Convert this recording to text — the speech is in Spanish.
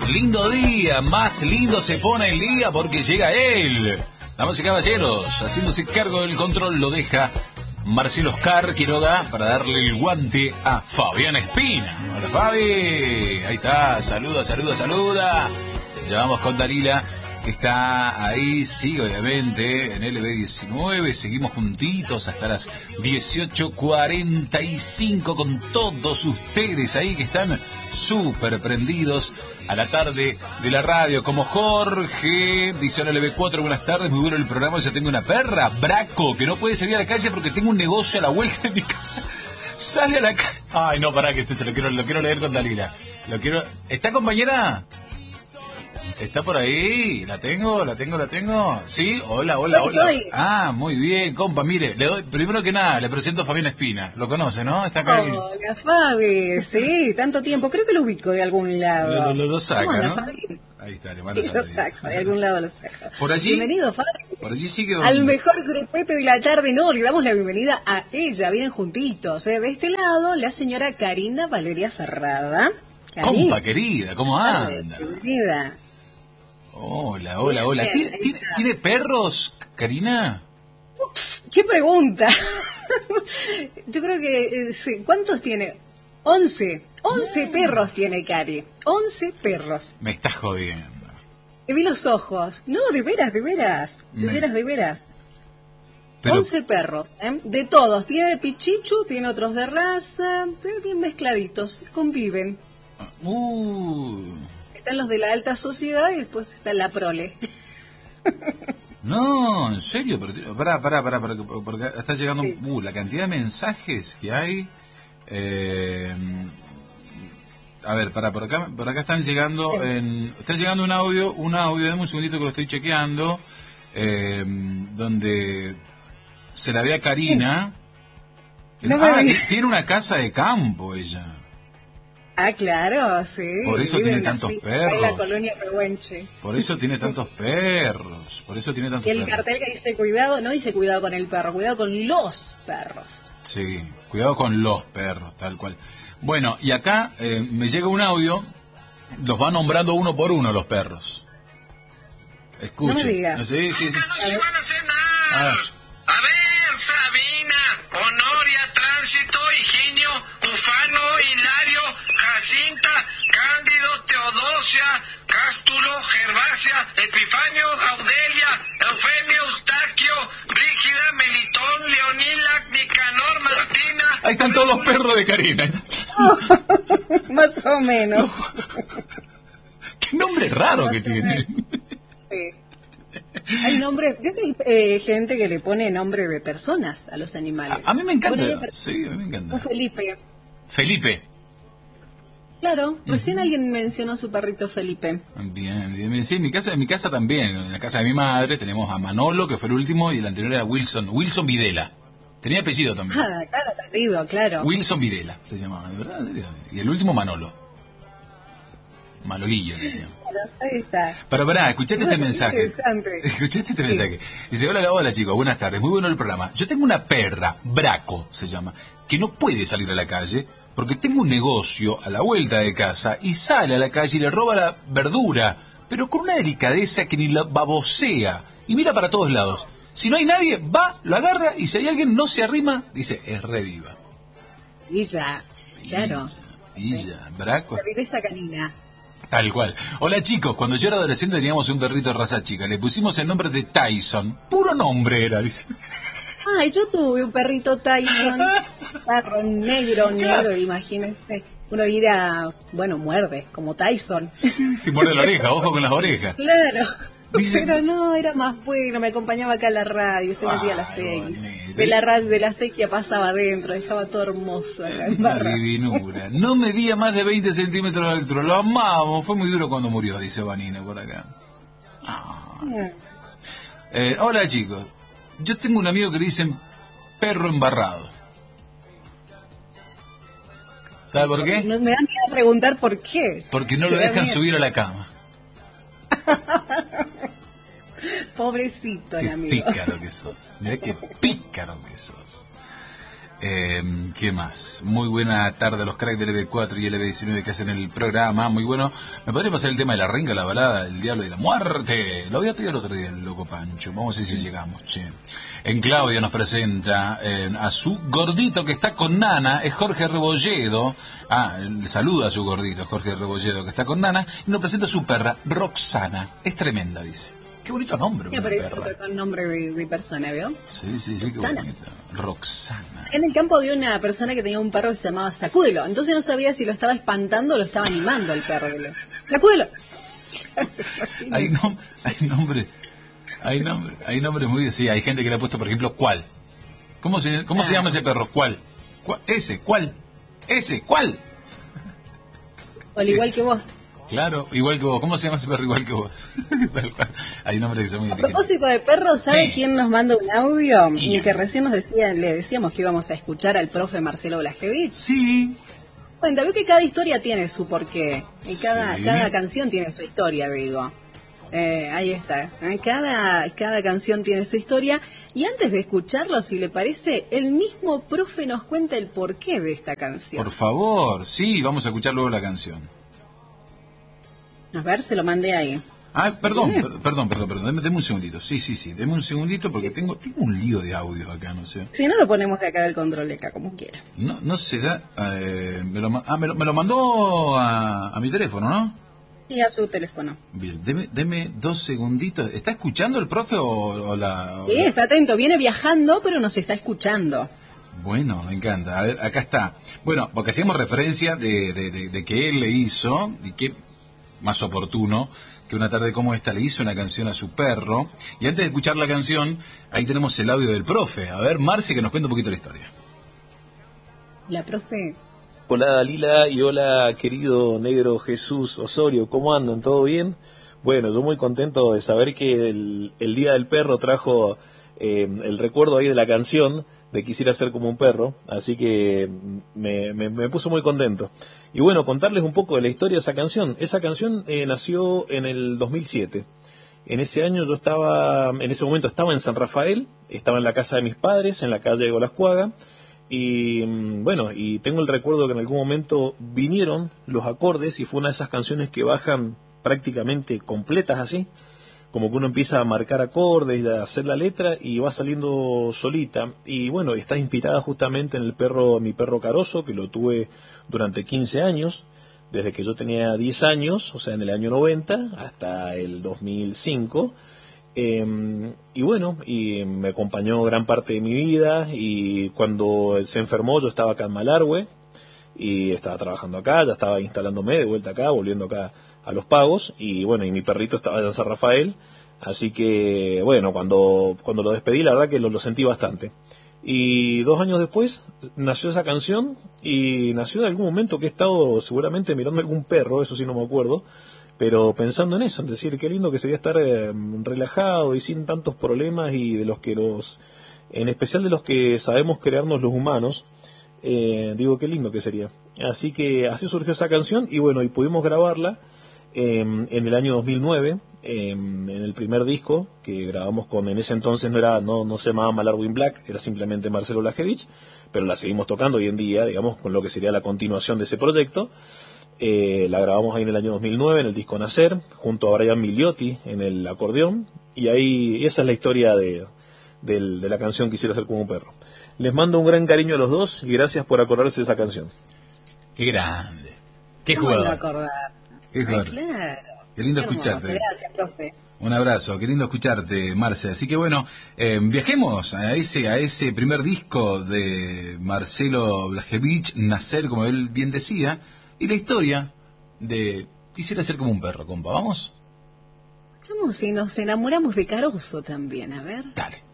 Lindo día, más lindo se pone el día porque llega él. Damas y caballeros, haciéndose cargo del control lo deja Marcelo Oscar Quiroga para darle el guante a Fabián Espina. Hola Fabi, ahí está, saluda. Ya vamos con Dalila, que está ahí, sí, obviamente, en LB19, seguimos juntitos hasta las 18:45 con todos ustedes ahí que están súper prendidos a la tarde de la radio, como Jorge, dice hola LB4, buenas tardes, muy bueno el programa, ya tengo una perra, Braco, que no puede salir a la calle porque tengo un negocio a la vuelta de mi casa, sale a la calle, ay no, pará que se lo quiero leer con Dalila, ¿está compañera? ¿Está por ahí? ¿La tengo? ¿Sí? Hola. Ah, muy bien, compa, mire, le doy, primero que nada, le presento a Fabián Espina. ¿Lo conoce, no? Está acá. Hola, Fabi, sí, tanto tiempo, creo que lo ubico de algún lado. Lo saca, ¿no? Fabi? Ahí está, le mando lo saco, de algún lado lo saco. ¿Por allí? Bienvenido, Fabi. Por allí sigue al mejor grupete de la tarde, no, le damos la bienvenida a ella, vienen juntitos, De este lado, la señora Karina Valeria Ferrada. Compa querida, ¿cómo anda? Bienvenida. Hola. ¿Tiene perros, Karina? ¿Qué pregunta? Yo creo que... sí. ¿Cuántos tiene? 11 perros tiene Cari. 11 perros. Me estás jodiendo. Me vi los ojos. No, de veras. De veras. Pero... 11 perros, de todos. Tiene de pichichu, tiene otros de raza, bien mezcladitos, conviven. Están los de la alta sociedad y después está la prole. No, en serio, pero pará, porque está llegando la cantidad de mensajes que hay. A ver, por acá están llegando está llegando un audio, dame un segundito que lo estoy chequeando, donde se la ve a Karina. Tiene una casa de campo ella. Ah, claro, sí. Por eso tiene tantos perros. En la colonia Pehuenche. Por eso tiene tantos perros. Y el cartel que dice cuidado, no dice cuidado con el perro, cuidado con los perros. Sí, cuidado con los perros, tal cual. Bueno, y acá me llega un audio, los va nombrando uno por uno los perros. Escuche. No me digas. Sí. Acá no se van a cenar. A ver, Sabina, Honoria, Tránsito, Higinio, Ufano, Hilario, Jacinta, Cándido, Teodosia, Cástulo, Gervasia, Epifanio, Gaudelia, Eufemio, Eustaquio, Brígida, Melitón, Leonila, Nicanor, Martina. Ahí están todos los perros de Karina. Más o menos. Qué nombre raro que tiene. Sí. Hay nombres, hay gente que le pone nombre de personas a los animales. A mí me encanta. Sí, a mí me encanta. Felipe. Claro, recién alguien mencionó su perrito Felipe. Bien. Sí, en mi casa también. En la casa de mi madre tenemos a Manolo, que fue el último, y el anterior era Wilson Videla. Tenía apellido también. Claro, apellido, claro. Wilson Videla se llamaba, ¿de verdad? Y el último Manolo. Manolillo, decían. Ahí está. Pero pará, escuchate este mensaje. Dice, hola chicos, buenas tardes, muy bueno el programa. Yo tengo una perra, Braco se llama, que no puede salir a la calle porque tengo un negocio a la vuelta de casa y sale a la calle y le roba la verdura, pero con una delicadeza que ni la babosea y mira para todos lados. Si no hay nadie, va, lo agarra y si hay alguien no se arrima, dice, es reviva. Claro. Braco. La viveza canina. Tal cual. Hola chicos, cuando yo era adolescente teníamos un perrito de raza chica. Le pusimos el nombre de Tyson. Puro nombre era, dice. Ay, yo tuve un perrito Tyson. Perro negro, imagínense. Uno dirá, muerde, como Tyson. Sí, muerde la oreja, ojo con las orejas. Claro. Pero no, era más bueno, me acompañaba acá a la radio, se metía a la sequía. De la radio, de la sequía pasaba adentro, dejaba todo hermoso. Una divinura. No medía más de 20 centímetros de altura, lo amamos, fue muy duro cuando murió, dice Vanina por acá. Hola chicos, yo tengo un amigo que le dicen perro embarrado. ¿Sabe por qué? No, me da miedo preguntar por qué. Porque no lo dejan subir a la cama. Pobrecito el amigo. Qué pícaro que sos. Mirá qué pícaro que sos. ¿Qué más? Muy buena tarde a los cracks del LB4 y LB19 que hacen el programa. Muy bueno. ¿Me podría pasar el tema de la renga, la balada, el diablo y la muerte? Lo había pedido el otro día el loco Pancho. Vamos a ver si llegamos, che. En Claudia nos presenta a su gordito que está con Nana, es Jorge Rebolledo. Le saluda a su gordito, es Jorge Rebolledo que está con Nana. Y nos presenta a su perra, Roxana. Es tremenda, dice. Qué bonito nombre, una perra. Con nombre de persona, ¿vio? Sí, qué bonito. Roxana. En el campo había una persona que tenía un perro que se llamaba Sacúdelo. Entonces no sabía si lo estaba espantando o lo estaba animando al perro. ¡Sacúdelo! Hay nombres muy... Sí, hay gente que le ha puesto, por ejemplo, ¿cuál? ¿Cómo se llama ese perro? ¿Cuál? ¿Ese? ¿Cuál? ¿Ese? ¿Cuál? O al igual que vos. Claro, igual que vos. ¿Cómo se llama ese perro igual que vos? Hay nombres que son muy difíciles. A propósito de perros, ¿sabe quién nos manda un audio? ¿Quién? Y que recién le decíamos que íbamos a escuchar al profe Marcelo Blazkevich. Sí. Cuenta, veo que cada historia tiene su porqué. Y cada canción tiene su historia, digo. Ahí está. Cada canción tiene su historia. Y antes de escucharlo, si le parece, el mismo profe nos cuenta el porqué de esta canción. Por favor, sí, vamos a escuchar luego la canción. A ver, se lo mandé ahí. Perdón, deme un segundito. Sí, deme un segundito porque tengo un lío de audio acá, no sé. Si no, lo ponemos de acá del control de acá, como quiera. No se da... me lo mandó a mi teléfono, ¿no? Sí, a su teléfono. Bien, deme 2 segunditos. ¿Está escuchando el profe o la...? Sí, está atento. Viene viajando, pero nos está escuchando. Bueno, me encanta. A ver, acá está. Bueno, porque hacíamos referencia de que él le hizo, y que más oportuno que una tarde como esta le hizo una canción a su perro. Y antes de escuchar la canción, ahí tenemos el audio del profe. A ver, Marci, que nos cuenta un poquito la historia. La profe. Hola Dalila y hola querido negro Jesús Osorio, ¿cómo andan? ¿Todo bien? Bueno, yo muy contento de saber que el Día del Perro trajo el recuerdo ahí de la canción de Quisiera ser como un perro, así que me puso muy contento. Y bueno, contarles un poco de la historia de esa canción. Esa canción nació en el 2007. En ese año en ese momento estaba en San Rafael, estaba en la casa de mis padres, en la calle de Golascuaga, y bueno, y tengo el recuerdo que en algún momento vinieron los acordes y fue una de esas canciones que bajan prácticamente completas así, como que uno empieza a marcar acordes y a hacer la letra y va saliendo solita. Y bueno, está inspirada justamente en mi perro Caroso, que lo tuve durante 15 años, desde que yo tenía 10 años, o sea, en el año 90 hasta el 2005. Y bueno, y me acompañó gran parte de mi vida, y cuando se enfermó yo estaba acá en Malargüe, y estaba trabajando acá, ya estaba instalándome de vuelta acá, volviendo acá a Los Pagos, y bueno, y mi perrito estaba allá en San Rafael, así que bueno, cuando lo despedí la verdad que lo sentí bastante. Y 2 años después nació esa canción, y nació de algún momento que he estado seguramente mirando algún perro, eso sí no me acuerdo, pero pensando en eso, en decir qué lindo que sería estar relajado y sin tantos problemas, y de los que en especial de los que sabemos crearnos los humanos, digo qué lindo que sería. Así que así surgió esa canción, y bueno, y pudimos grabarla en el año 2009, en el primer disco que grabamos en ese entonces no se llamaba Malargüe in Black, era simplemente Marcelo Blazkevich, pero la seguimos tocando hoy en día, digamos, con lo que sería la continuación de ese proyecto. La grabamos ahí en el año 2009 en el disco Nacer, junto a Brian Migliotti en el acordeón, y ahí esa es la historia de la canción Quisiera ser como un perro. Les mando un gran cariño a los dos y gracias por acordarse de esa canción. Qué grande, qué jugador. Qué jugador. Claro. Qué lindo escucharte. Gracias, profe. Un abrazo, qué lindo escucharte, Marce. Así que bueno, viajemos a ese primer disco de Marcelo Blazkevich, Nacer, como él bien decía, y la historia de Quisiera ser como un perro, compa. ¿Vamos? Vamos, y nos enamoramos de Caroso también, a ver. Dale.